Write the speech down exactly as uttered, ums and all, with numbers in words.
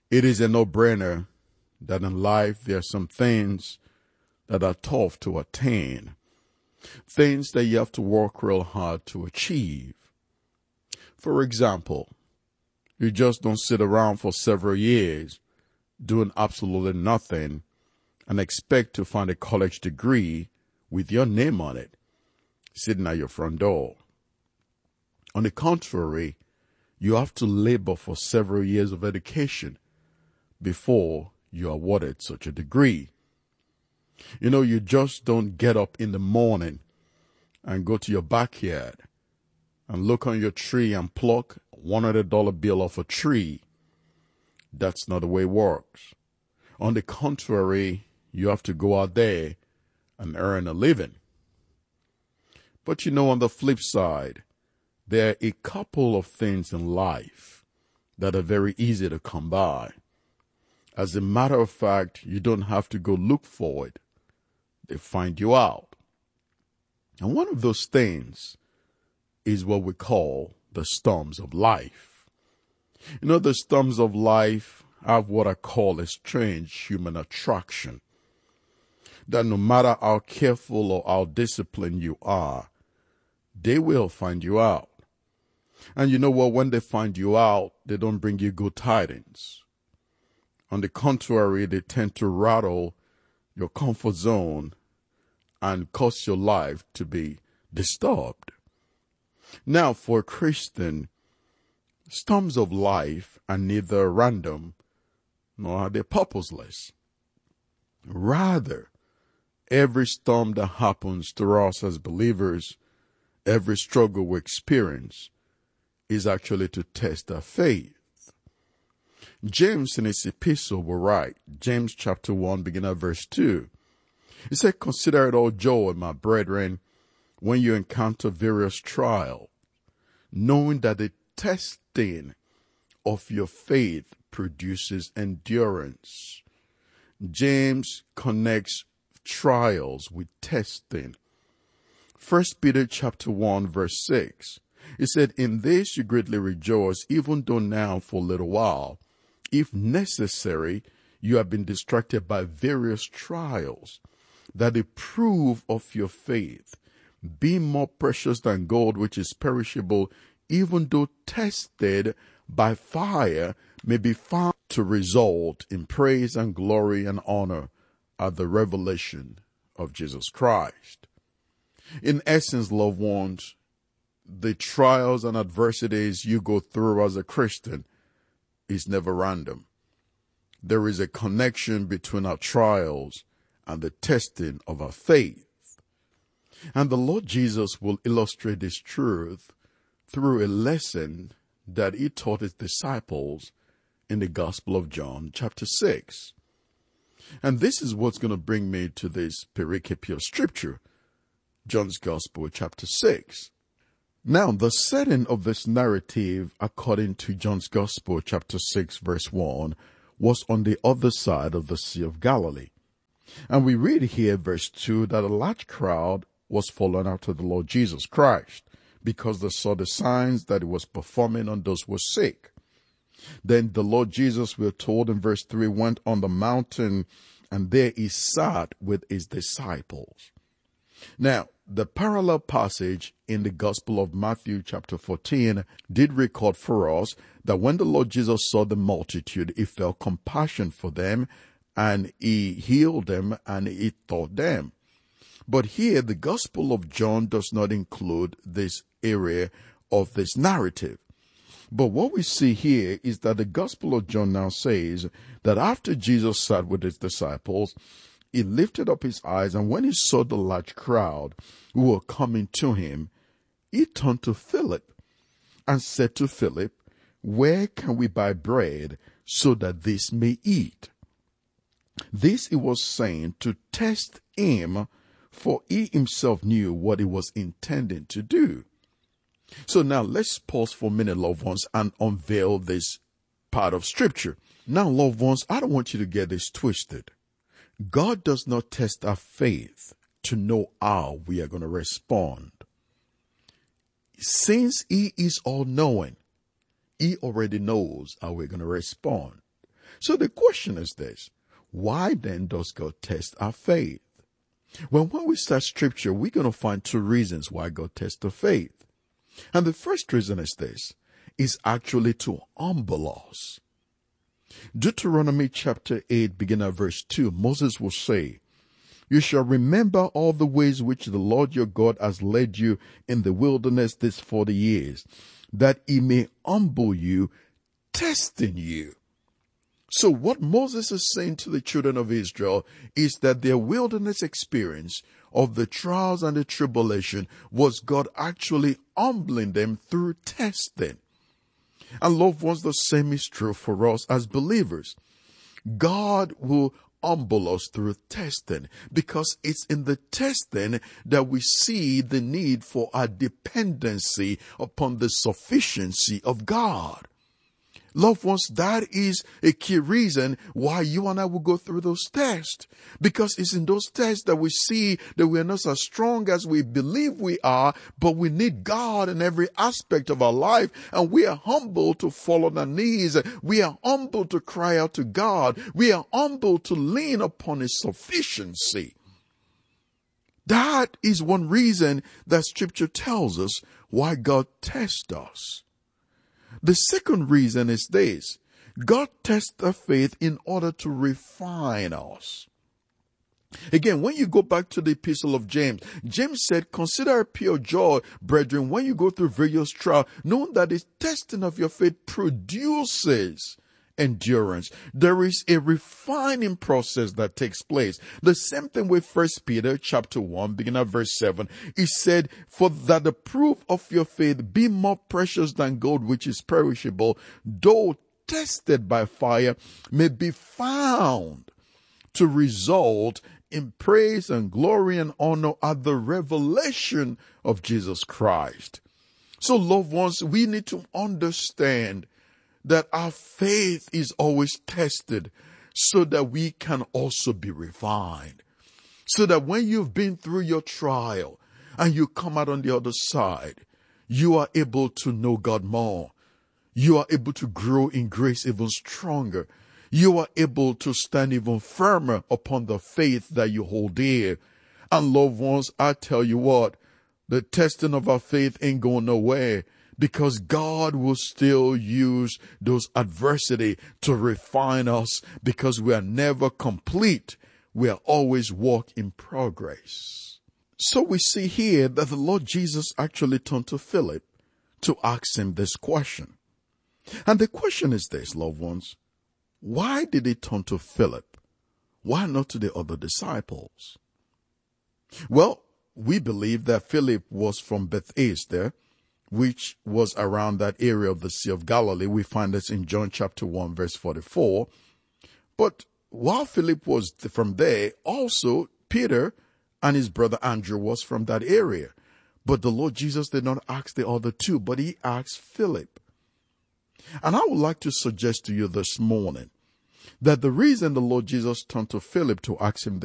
It is a no-brainer that in life there are some things that are tough to attain, things that you have to work real hard to achieve. For example, you just don't sit around for several years doing absolutely nothing and expect to find a college degree with your name on it sitting at your front door. On the contrary, you have to labor for several years of education before you are awarded such a degree. You know, you just don't get up in the morning and go to your backyard and look on your tree and pluck a one hundred dollar bill off a tree. That's not the way it works. On the contrary, you have to go out there and earn a living. But you know, on the flip side, there are a couple of things in life that are very easy to come by. As a matter of fact, you don't have to go look for it. They find you out. And one of those things is what we call the storms of life. You know, the storms of life have what I call a strange human attraction. That no matter how careful or how disciplined you are, they will find you out. And you know what? When they find you out, they don't bring you good tidings. On the contrary, they tend to rattle your comfort zone and cause your life to be disturbed. Now, for a Christian, storms of life are neither random nor are they purposeless. Rather, every storm that happens to us as believers, every struggle we experience, is actually to test our faith. James in his epistle will write, James chapter one, beginning at verse two. He said, "Consider it all joy, my brethren, when you encounter various trials, knowing that the testing of your faith produces endurance." James connects trials with testing. First Peter chapter one, verse six. He said, "In this you greatly rejoice, even though now for a little while, if necessary, you have been distracted by various trials, that the proof of your faith, being more precious than gold which is perishable, even though tested by fire, may be found to result in praise and glory and honor at the revelation of Jesus Christ." In essence, loved ones, the trials and adversities you go through as a Christian is never random. There is a connection between our trials and the testing of our faith. And the Lord Jesus will illustrate this truth through a lesson that he taught his disciples in the Gospel of John, chapter six. And this is what's going to bring me to this pericope of Scripture, John's Gospel, chapter six. Now, the setting of this narrative, according to John's Gospel, chapter six, verse one, was on the other side of the Sea of Galilee. And we read here, verse two, that a large crowd was following after the Lord Jesus Christ, because they saw the signs that he was performing on those who were sick. Then the Lord Jesus, we're told in verse three, went on the mountain, and there he sat with his disciples. Now, the parallel passage in the Gospel of Matthew chapter fourteen did record for us that when the Lord Jesus saw the multitude, he felt compassion for them, and he healed them, and he taught them. But here, the Gospel of John does not include this area of this narrative. But what we see here is that the Gospel of John now says that after Jesus sat with his disciples, he lifted up his eyes, and when he saw the large crowd who were coming to him, he turned to Philip and said to Philip, "Where can we buy bread so that this may eat?" This he was saying to test him, for he himself knew what he was intending to do. So now let's pause for a minute, loved ones, and unveil this part of Scripture. Now, loved ones, I don't want you to get this twisted. God does not test our faith to know how we are going to respond. Since he is all-knowing, he already knows how we're going to respond. So the question is this: why then does God test our faith? Well, when we start scripture, we're going to find two reasons why God tests our faith. And the first reason is this, is actually to humble us. Deuteronomy chapter eight, beginning at verse two, Moses will say, "You shall remember all the ways which the Lord your God has led you in the wilderness these forty years, that he may humble you, testing you." So what Moses is saying to the children of Israel is that their wilderness experience of the trials and the tribulation was God actually humbling them through testing. And loved ones, the same is true for us as believers. God will humble us through testing, because it's in the testing that we see the need for our dependency upon the sufficiency of God. Loved ones, that is a key reason why you and I will go through those tests. Because it's in those tests that we see that we are not as strong as we believe we are, but we need God in every aspect of our life. And we are humble to fall on our knees. We are humble to cry out to God. We are humble to lean upon His sufficiency. That is one reason that Scripture tells us why God tests us. The second reason is this: God tests our faith in order to refine us. Again, when you go back to the epistle of James, James said, "Consider it pure joy, brethren, when you go through various trials, knowing that the testing of your faith produces endurance." There is a refining process that takes place. The same thing with First Peter chapter one, beginning at verse seven. He said, "For that the proof of your faith be more precious than gold which is perishable, though tested by fire, may be found to result in praise and glory and honor at the revelation of Jesus Christ." So, loved ones, we need to understand that our faith is always tested so that we can also be refined. So that when you've been through your trial and you come out on the other side, you are able to know God more. You are able to grow in grace even stronger. You are able to stand even firmer upon the faith that you hold dear. And loved ones, I tell you what, the testing of our faith ain't going nowhere. Because God will still use those adversity to refine us, because we are never complete. We are always work in progress. So we see here that the Lord Jesus actually turned to Philip to ask him this question. And the question is this, loved ones: why did he turn to Philip? Why not to the other disciples? Well, we believe that Philip was from Bethsaida, which was around that area of the Sea of Galilee. We find this in John chapter one, verse forty-four. But while Philip was from there, also Peter and his brother Andrew was from that area. But the Lord Jesus did not ask the other two, but he asked Philip. And I would like to suggest to you this morning that the reason the Lord Jesus turned to Philip to ask him